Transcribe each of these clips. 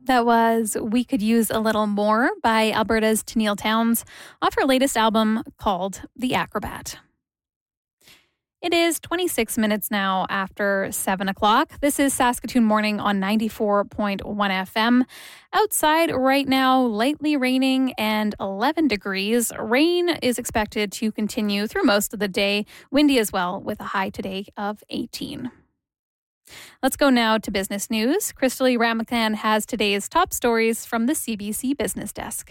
That was We Could Use a Little More by Alberta's Tennille Townes off her latest album called The Acrobat. It is 26 minutes now after 7 o'clock. This is Saskatoon Morning on 94.1 FM. Outside right now, lightly raining and 11 degrees. Rain is expected to continue through most of the day. Windy as well, with a high today of 18. Let's go now to business news. Crystalie Ramlakan has today's top stories from the CBC Business Desk.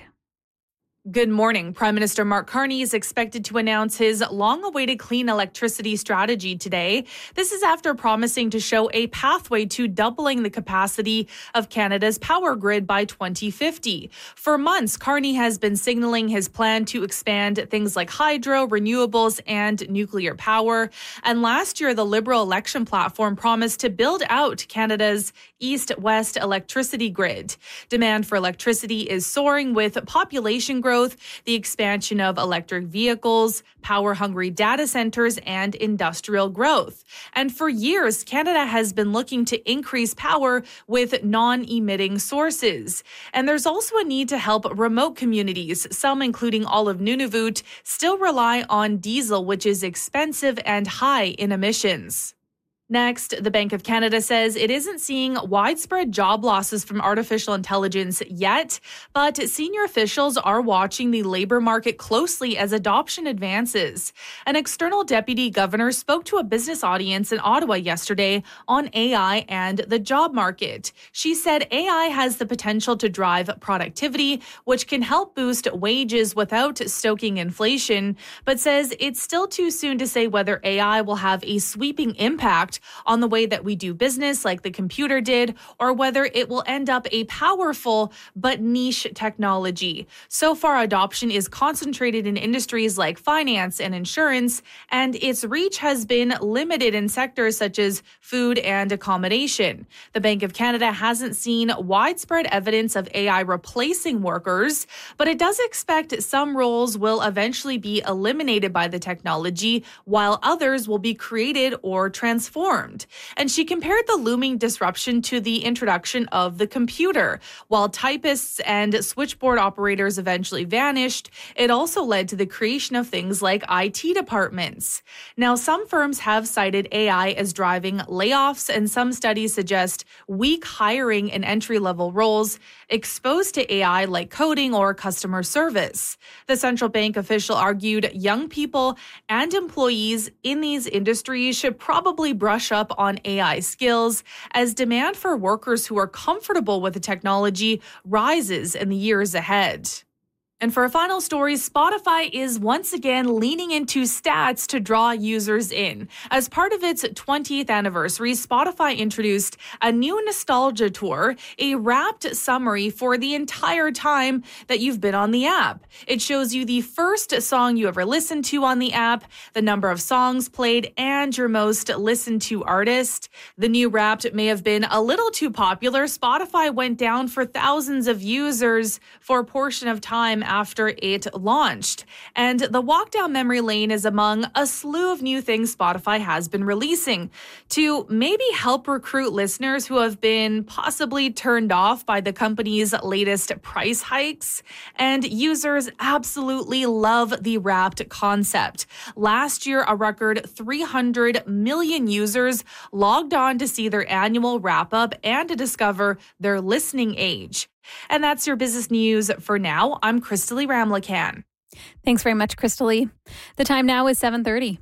Good morning. Prime Minister Mark Carney is expected to announce his long-awaited clean electricity strategy today. This is after promising to show a pathway to doubling the capacity of Canada's power grid by 2050. For months, Carney has been signaling his plan to expand things like hydro, renewables, and nuclear power. And last year, the Liberal election platform promised to build out Canada's east-west electricity grid. Demand for electricity is soaring with population growth, the expansion of electric vehicles, power-hungry data centers, and industrial growth. And for years, Canada has been looking to increase power with non-emitting sources. And there's also a need to help remote communities. Some, including all of Nunavut, still rely on diesel, which is expensive and high in emissions. Next, the Bank of Canada says it isn't seeing widespread job losses from artificial intelligence yet, but senior officials are watching the labor market closely as adoption advances. An external deputy governor spoke to a business audience in Ottawa yesterday on AI and the job market. She said AI has the potential to drive productivity, which can help boost wages without stoking inflation, but says it's still too soon to say whether AI will have a sweeping impact on the way that we do business like the computer did, or whether it will end up a powerful but niche technology. So far, adoption is concentrated in industries like finance and insurance, and its reach has been limited in sectors such as food and accommodation. The Bank of Canada hasn't seen widespread evidence of AI replacing workers, but it does expect some roles will eventually be eliminated by the technology, while others will be created or transformed. And she compared the looming disruption to the introduction of the computer. While typists and switchboard operators eventually vanished, it also led to the creation of things like IT departments. Now, some firms have cited AI as driving layoffs, and some studies suggest weak hiring in entry-level roles exposed to AI like coding or customer service. The central bank official argued young people and employees in these industries should probably brush up on AI skills as demand for workers who are comfortable with the technology rises in the years ahead. And for a final story, Spotify is once again leaning into stats to draw users in. As part of its 20th anniversary, Spotify introduced a new nostalgia tour, a wrapped summary for the entire time that you've been on the app. It shows you the first song you ever listened to on the app, the number of songs played, and your most listened to artist. The new Wrapped may have been a little too popular. Spotify went down for thousands of users for a portion of time after it launched. And the walk down memory lane is among a slew of new things Spotify has been releasing to maybe help recruit listeners who have been possibly turned off by the company's latest price hikes. And users absolutely love the Wrapped concept. Last year, a record 300 million users logged on to see their annual wrap-up and to discover their listening age. And that's your business news for now. I'm Crystalie Ramlakan. Thanks very much, Crystalie. The time now is 7:30.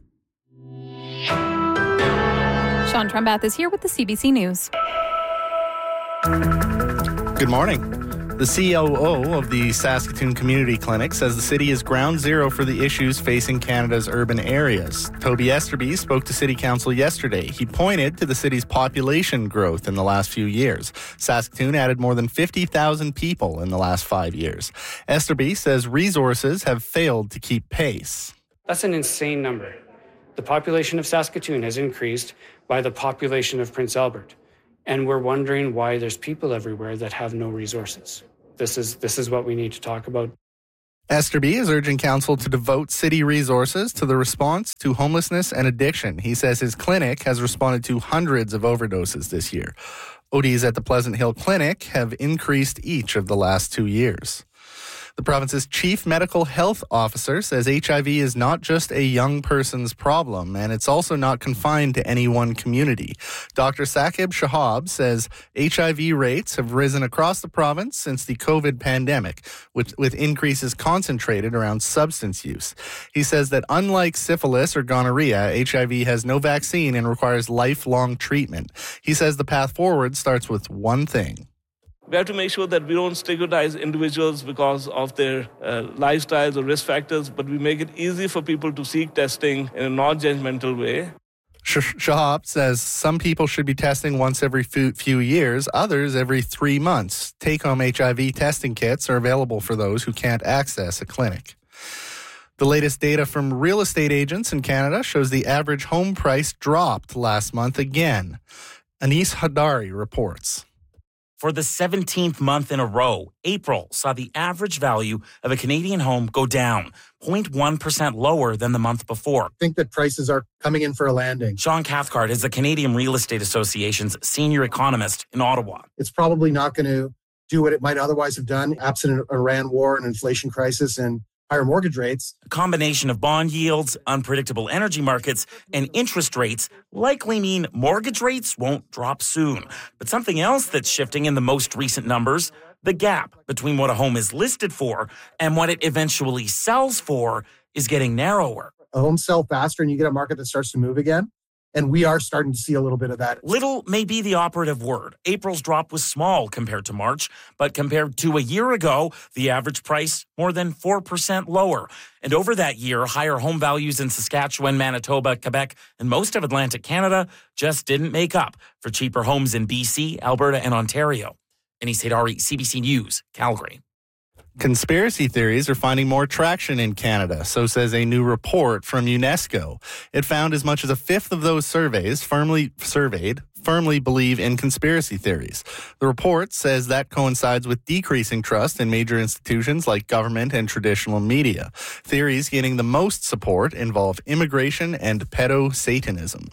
Sean Trembath is here with the CBC News. Good morning. The COO of the Saskatoon Community Clinic says the city is ground zero for the issues facing Canada's urban areas. Toby Esterby spoke to City Council yesterday. He pointed to the city's population growth in the last few years. Saskatoon added more than 50,000 people in the last 5 years. Esterby says resources have failed to keep pace. That's an insane number. The population of Saskatoon has increased by the population of Prince Albert. And we're wondering why there's people everywhere that have no resources. This is what we need to talk about. Esterby is urging council to devote city resources to the response to homelessness and addiction. He says his clinic has responded to hundreds of overdoses this year. ODs at the Pleasant Hill Clinic have increased each of the last 2 years. The province's chief medical health officer says HIV is not just a young person's problem, and it's also not confined to any one community. Dr. Saqib Shahab says HIV rates have risen across the province since the COVID pandemic, with increases concentrated around substance use. He says that unlike syphilis or gonorrhea, HIV has no vaccine and requires lifelong treatment. He says the path forward starts with one thing. We have to make sure that we don't stigmatize individuals because of their lifestyles or risk factors, but we make it easy for people to seek testing in a non-judgmental way. Shahab says some people should be testing once every few years, others every 3 months. Take-home HIV testing kits are available for those who can't access a clinic. The latest data from real estate agents in Canada shows the average home price dropped last month again. Anis Hadari reports. For the 17th month in a row, April saw the average value of a Canadian home go down, 0.1% lower than the month before. I think that prices are coming in for a landing. Sean Cathcart is the Canadian Real Estate Association's senior economist in Ottawa. It's probably not going to do what it might otherwise have done, absent an Iran war and inflation crisis and higher mortgage rates. A combination of bond yields, unpredictable energy markets, and interest rates likely mean mortgage rates won't drop soon. But something else that's shifting in the most recent numbers, the gap between what a home is listed for and what it eventually sells for is getting narrower. A home sells faster and you get a market that starts to move again. And we are starting to see a little bit of that. Little may be the operative word. April's drop was small compared to March, but compared to a year ago, the average price more than 4% lower. And over that year, higher home values in Saskatchewan, Manitoba, Quebec, and most of Atlantic Canada just didn't make up for cheaper homes in BC, Alberta, and Ontario. Anis Hadari, CBC News, Calgary. Conspiracy theories are finding more traction in Canada, so says a new report from UNESCO. It found as much as a fifth of those firmly believe in conspiracy theories. The report says that coincides with decreasing trust in major institutions like government and traditional media. Theories gaining the most support involve immigration and pedo-Satanism.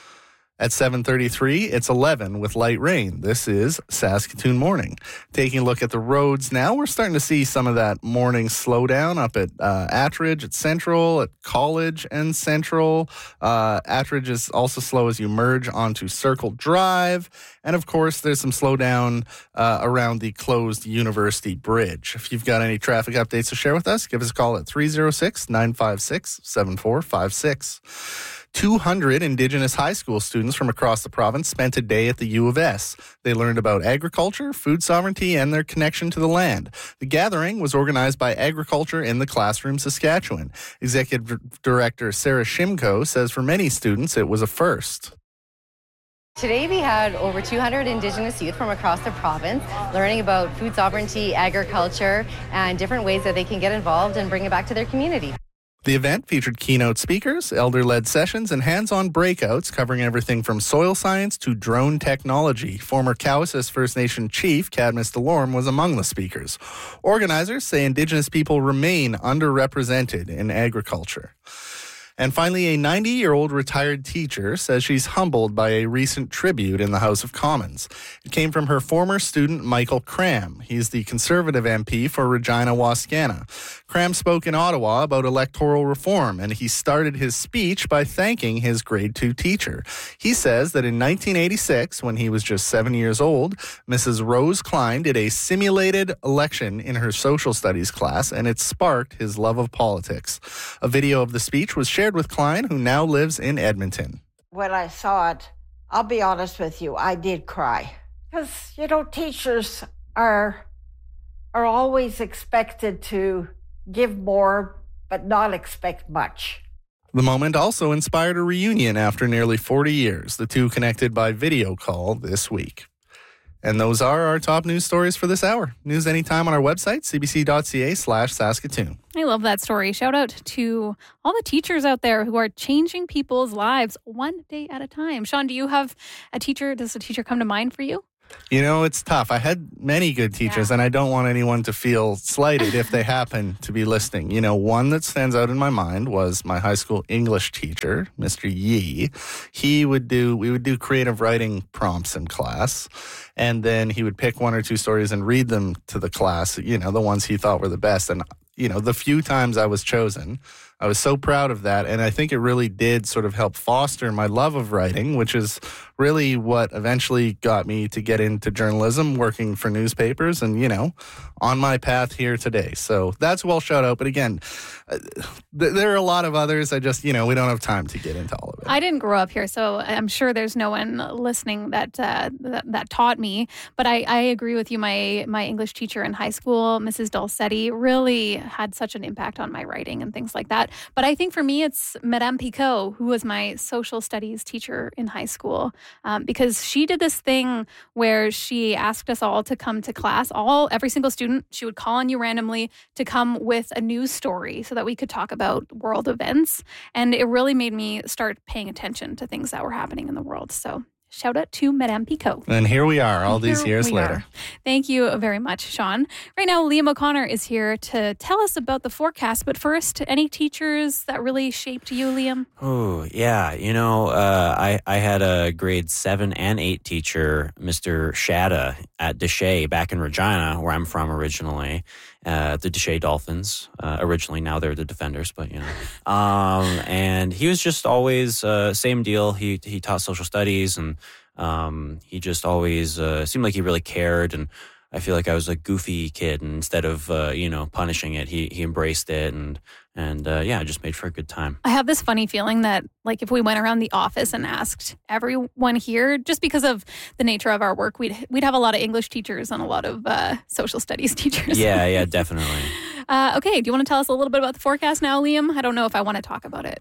At 7:33, it's 11 with light rain. This is Saskatoon Morning. Taking a look at the roads now, we're starting to see some of that morning slowdown up at Attridge, at Central, at College and Central. Attridge is also slow as you merge onto Circle Drive. And, of course, there's some slowdown around the closed University Bridge. If you've got any traffic updates to share with us, give us a call at 306-956-7456. 200 Indigenous high school students from across the province spent a day at the U of S. They learned about agriculture, food sovereignty, and their connection to the land. The gathering was organized by Agriculture in the Classroom Saskatchewan. Executive Director Sarah Shimko says for many students it was a first. Today we had over 200 Indigenous youth from across the province learning about food sovereignty, agriculture, and different ways that they can get involved and bring it back to their community. The event featured keynote speakers, elder-led sessions, and hands-on breakouts covering everything from soil science to drone technology. Former Cowessess First Nation Chief Cadmus Delorme was among the speakers. Organizers say Indigenous people remain underrepresented in agriculture. And finally, a 90-year-old retired teacher says she's humbled by a recent tribute in the House of Commons. It came from her former student, Michael Cram. He's the Conservative MP for Regina Wascana. Cram spoke in Ottawa about electoral reform, and he started his speech by thanking his grade 2 teacher. He says that in 1986, when he was just 7 years old, Mrs. Rose Klein did a simulated election in her social studies class, and it sparked his love of politics. A video of the speech was shared with Klein, who now lives in Edmonton. When I saw it, I'll be honest with you, I did cry. Because, teachers are always expected to give more, but not expect much. The moment also inspired a reunion after nearly 40 years. The two connected by video call this week. And those are our top news stories for this hour. News anytime on our website, cbc.ca/Saskatoon. I love that story. Shout out to all the teachers out there who are changing people's lives one day at a time. Sean, do you have a teacher? Does a teacher come to mind for you? You know, it's tough. I had many good teachers, and I don't want anyone to feel slighted if they happen to be listening. You know, one that stands out in my mind was my high school English teacher, Mr. Yee. We would do creative writing prompts in class, and then he would pick one or two stories and read them to the class, you know, the ones he thought were the best. And, you know, the few times I was chosen, I was so proud of that, and I think it really did sort of help foster my love of writing, which is really what eventually got me to get into journalism, working for newspapers, and, you know, on my path here today. So that's well shout out. But again, there are a lot of others. I just, you know, we don't have time to get into all of it. I didn't grow up here, so I'm sure there's no one listening that taught me. But I agree with you. My English teacher in high school, Mrs. Dulcetti, really had such an impact on my writing and things like that. But I think for me, it's Madame Picot, who was my social studies teacher in high school, because she did this thing where she asked us all to come to class, every single student. She would call on you randomly to come with a news story so that we could talk about world events. And it really made me start paying attention to things that were happening in the world. So shout out to Madame Picot. And here we are all these years later. Thank you very much, Sean. Right now, Liam O'Connor is here to tell us about the forecast. But first, any teachers that really shaped you, Liam? Oh, yeah. You know, I had a grade 7 and 8 teacher, Mr. Shada, at Deshay back in Regina, where I'm from originally. The Deshay Dolphins, originally. Now they're the Defenders, but, you know. And he was just always same deal. He taught social studies, and he just always seemed like he really cared. And I feel like I was a goofy kid, and instead of punishing it, he embraced it, and it just made for a good time. I have this funny feeling that, like, if we went around the office and asked everyone here, just because of the nature of our work, we'd have a lot of English teachers and a lot of social studies teachers. Yeah, definitely. Okay, do you want to tell us a little bit about the forecast now, Liam? I don't know if I want to talk about it.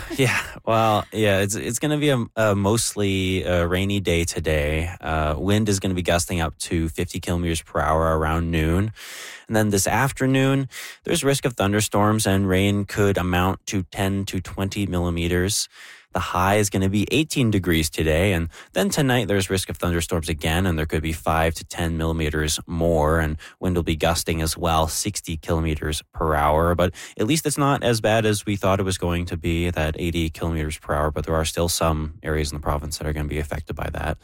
It's going to be a mostly rainy day today. Wind is going to be gusting up to 50 kilometers per hour around noon. And then this afternoon, there's risk of thunderstorms, and rain could amount to 10 to 20 millimeters. The high is going to be 18 degrees today. And then tonight, there's risk of thunderstorms again, and there could be 5 to 10 millimeters more. And wind will be gusting as well, 60 kilometers per hour. But at least it's not as bad as we thought it was going to be, that 80 kilometers per hour. But there are still some areas in the province that are going to be affected by that.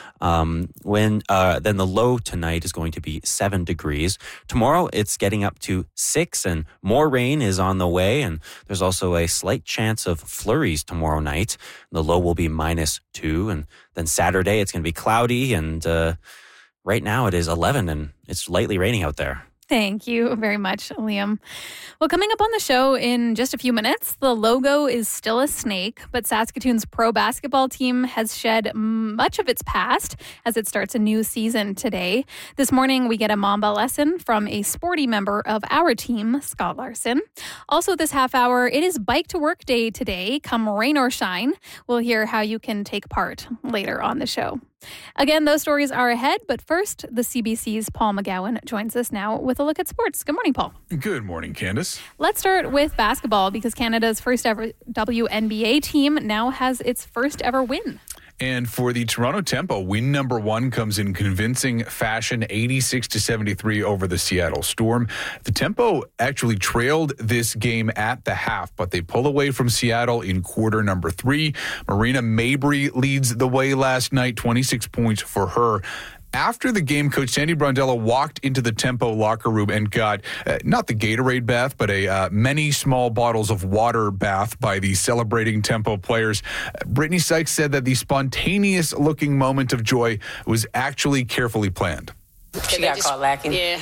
Then the low tonight is going to be 7 degrees. Tomorrow, it's getting up to 6, and more rain is on the way. And there's also a slight chance of flurries tomorrow night. The low will be -2. And then Saturday, it's going to be cloudy. And right now, it is 11, and it's lightly raining out there. Thank you very much, Liam. Well, coming up on the show in just a few minutes, the logo is still a snake, but Saskatoon's pro basketball team has shed much of its past as it starts a new season today. This morning, we get a Mamba lesson from a sporty member of our team, Scott Larson. Also this half hour, it is Bike to Work Day today, come rain or shine. We'll hear how you can take part later on the show. Again, those stories are ahead, but first, the CBC's Paul McGowan joins us now with a look at sports. Good morning, Paul. Good morning, Candace. Let's start with basketball because Canada's first ever WNBA team now has its first ever win. And for the Toronto Tempo, win number 1 comes in convincing fashion, 86-73 over the Seattle Storm. The Tempo actually trailed this game at the half, but they pull away from Seattle in quarter number 3. Marina Mabrey leads the way last night, 26 points for her. After the game, Coach Sandy Brondello walked into the Tempo locker room and got not the Gatorade bath, but a many small bottles of water bath by the celebrating Tempo players. Brittany Sykes said that the spontaneous-looking moment of joy was actually carefully planned. She got caught lacking. Yeah.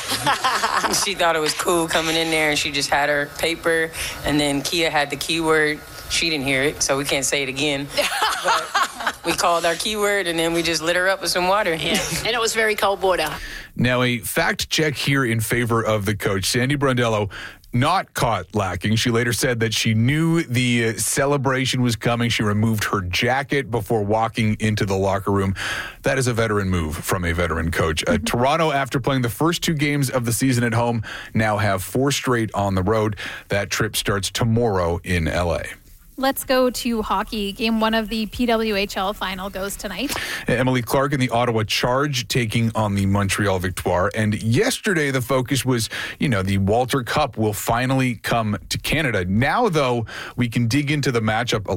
She thought it was cool coming in there, and she just had her paper, and then Kia had the keyword. She didn't hear it, so we can't say it again. But we called our keyword, and then we just lit her up with some water. Yeah, and it was very cold water. Now, a fact check here in favor of the coach. Sandy Brondello not caught lacking. She later said that she knew the celebration was coming. She removed her jacket before walking into the locker room. That is a veteran move from a veteran coach. Toronto, after playing the first 2 games of the season at home, now have 4 straight on the road. That trip starts tomorrow in LA. Let's go to hockey. Game 1 of the PWHL final goes tonight. Emily Clark and the Ottawa Charge taking on the Montreal Victoire. And yesterday, the focus was, the Walter Cup will finally come to Canada. Now, though, we can dig into the matchup a